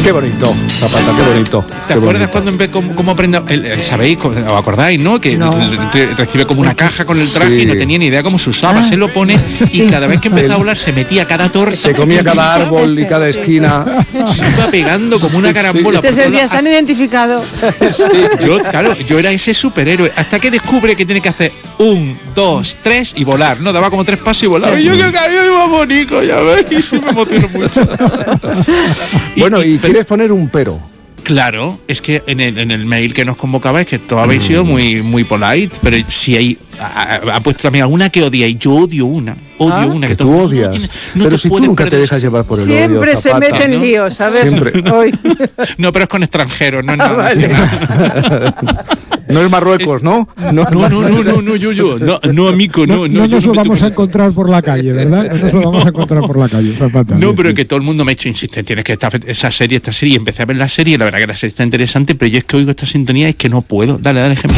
Qué bonito, Zapata, qué bonito. ¿Te acuerdas cuando cómo aprende? ¿Sabéis? ¿Os acordáis, no? Que recibe como una caja con el traje y no tenía ni idea cómo se usaba. Se lo pone y cada vez que empezaba a volar se metía cada torta. Se comía cada árbol y cada esquina. Se iba pegando como una carambola. Te sentías tan identificado. Yo era ese superhéroe. Hasta que descubre que tiene que hacer 1, 2, 3 y volar. No, daba como 3 pasos y volaba. Y yo que caí iba bonito, ya ves. Y me emocionó mucho. Bueno, y quieres poner un pero. Claro, es que en el mail que nos convocaba es que todos habéis sido muy, muy polite, pero si ha puesto también alguna que odia, y yo odio una. Que tú odias. Pero si tú nunca te dejas llevar por el odio, siempre se mete en líos, a ver. Siempre. Hoy. No, pero es con extranjeros, no es nada nacional. No es Marruecos, ¿no? No, yo. No, amigo, no. No nos lo vamos a meto. encontrar por la calle, ¿verdad? No nos lo vamos a encontrar por la calle, Zapata. No, pero que todo el mundo me ha hecho insistir, tienes que estar esta serie, y empecé a ver la serie, y la verdad que la serie está interesante, pero yo es que oigo esta sintonía y es que no puedo. Dale ejemplo.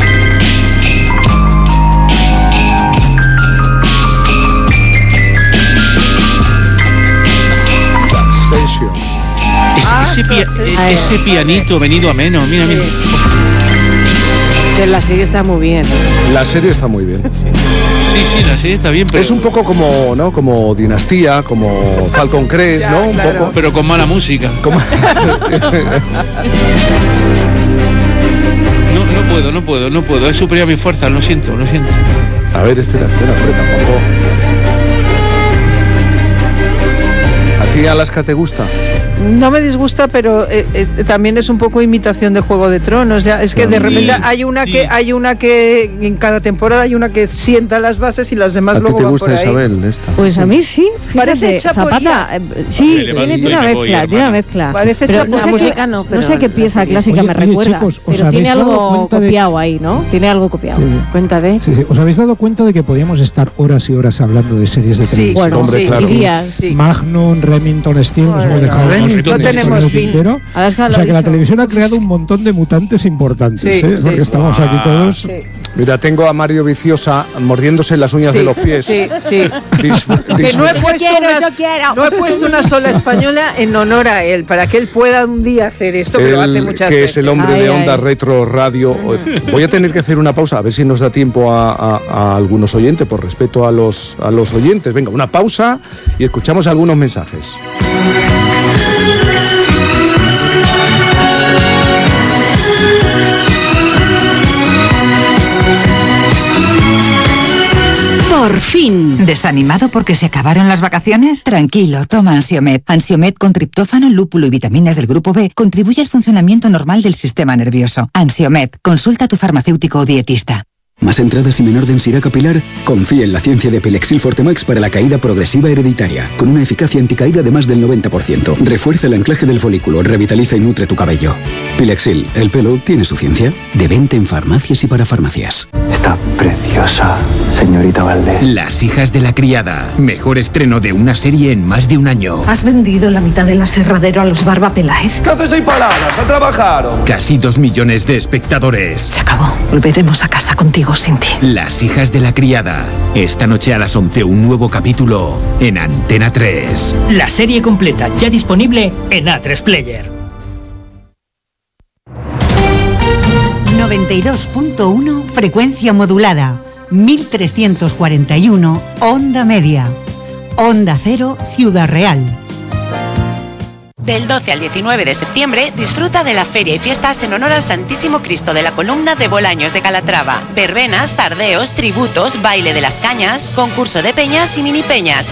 Ese pianito venido a menos, mira. Que la serie está muy bien. La serie está muy bien. Sí, la serie está bien, pero... Es un poco como, ¿no? Como Dinastía, como Falcon Crest, ¿no? Un poco. Pero con mala música. No puedo. He superado mi fuerza, lo siento. A ver, espera, tampoco. ¿A ti Alaska te gusta? No me disgusta, pero también es un poco imitación de Juego de Tronos. Ya es que de repente hay una que en cada temporada hay una que sienta las bases y las demás luego van por ahí. ¿A ti te gusta, Isabel, esta? Pues a mí sí. Parece Chapolina. Zapata, sí, tiene una mezcla. Parece pero la música no, pero no sé qué pieza clásica me recuerda, chicos, pero tiene algo copiado ahí, ¿no? Tiene algo copiado. Sí. Cuenta de. Sí. ¿Os habéis dado cuenta de que podíamos estar horas y horas hablando de series de televisión? Bueno, hombre, claro. Dirías. Sí. Magnum, Remington Steel, nos hemos dejado No tenemos fin. Tintero. O sea que la televisión ha creado un montón de mutantes importantes, porque estamos aquí todos. Sí. Mira, tengo a Mario Viciosa mordiéndose las uñas de los pies. Sí. Que No he puesto una sola española en honor a él, para que él pueda un día hacer esto, que lo hace muchas veces. Que es el hombre de Onda Retro Radio. Voy a tener que hacer una pausa, a ver si nos da tiempo a algunos oyentes, por respeto a los oyentes. Venga, una pausa y escuchamos algunos mensajes. Por fin. ¿Desanimado porque se acabaron las vacaciones? Tranquilo, toma Ansiomet. Ansiomet con triptófano, lúpulo y vitaminas del grupo B contribuye al funcionamiento normal del sistema nervioso. Ansiomet, consulta a tu farmacéutico o dietista. ¿Más entradas y menor densidad capilar? Confía en la ciencia de Pilexil Fortemax para la caída progresiva hereditaria, con una eficacia anticaída de más del 90%. Refuerza el anclaje del folículo, revitaliza y nutre tu cabello. Pilexil, el pelo tiene su ciencia. De venta en farmacias y para farmacias. Está preciosa, señorita Valdés. Las hijas de la criada. Mejor estreno de una serie en más de un año. ¿Has vendido la mitad del aserradero a los Barba Peláez? ¿Qué haces ahí paradas? ¡A trabajar! Casi 2 millones de espectadores. Se acabó. Volveremos a casa contigo sin ti. Las hijas de la criada. Esta noche a las 11 un nuevo capítulo en Antena 3. La serie completa ya disponible en A3 Player. 92.1 frecuencia modulada. 1341 onda media. Onda Cero Ciudad Real. Del 12 al 19 de septiembre, disfruta de la feria y fiestas en honor al Santísimo Cristo de la Columna de Bolaños de Calatrava. Verbenas, tardeos, tributos, baile de las cañas, concurso de peñas y mini peñas.